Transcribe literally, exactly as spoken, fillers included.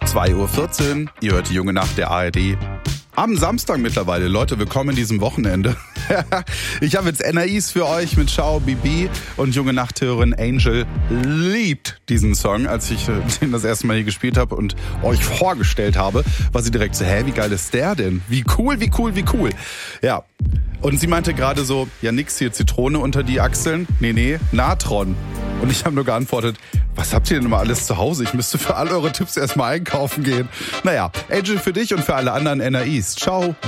zwei Uhr vierzehn, ihr hört die Junge Nacht der A R D. Am Samstag mittlerweile, Leute, willkommen in diesem Wochenende. Ich habe jetzt N R Is für euch mit Ciao Bibi und junge Nachthörerin Angel liebt diesen Song. Als ich den das erste Mal hier gespielt habe und euch vorgestellt habe, war sie direkt so, hä, wie geil ist der denn? Wie cool, wie cool, wie cool. Ja, und sie meinte gerade so, ja nix hier Zitrone unter die Achseln. Nee, nee, Natron. Und ich habe nur geantwortet, was habt ihr denn immer alles zu Hause? Ich müsste für all eure Tipps erstmal einkaufen gehen. Naja, Angel für dich und für alle anderen N R Is. Ciao.